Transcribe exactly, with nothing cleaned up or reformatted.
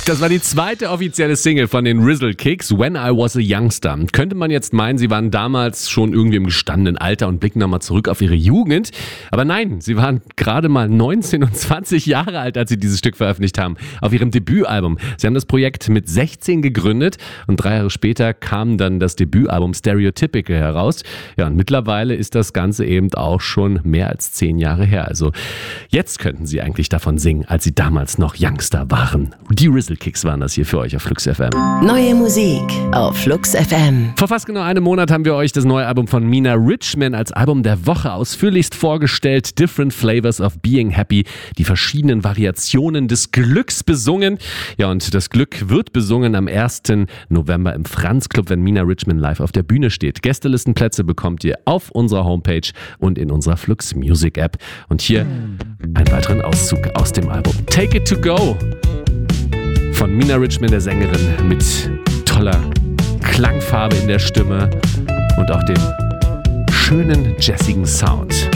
Das war die zweite offizielle Single von den Rizzle Kicks, When I Was a Youngster. Könnte man jetzt meinen, sie waren damals schon irgendwie im gestandenen Alter und blicken nochmal zurück auf ihre Jugend. Aber nein, sie waren gerade mal neunzehn und zwanzig Jahre alt, als sie dieses Stück veröffentlicht haben, auf ihrem Debütalbum. Sie haben das Projekt mit sechzehn gegründet und drei Jahre später kam dann das Debütalbum Stereotypical heraus. Ja, und mittlerweile ist das Ganze eben auch schon mehr als zehn Jahre her. Also jetzt könnten sie eigentlich davon singen, als sie damals noch Youngster waren. Die Rizzle Kicks waren das hier für euch auf Flux F M. Neue Musik auf Flux F M. Vor fast genau einem Monat haben wir euch das neue Album von Mina Richman als Album der Woche ausführlichst vorgestellt. Different Flavors of Being Happy. Die verschiedenen Variationen des Glücks besungen. Ja, und das Glück wird besungen am ersten November im Franz Club, wenn Mina Richman live auf der Bühne steht. Gästelistenplätze bekommt ihr auf unserer Homepage und in unserer Flux Music App. Und hier einen weiteren Auszug aus dem Album. Take It To Go von Mina Richman, der Sängerin, mit toller Klangfarbe in der Stimme und auch dem schönen jazzigen Sound.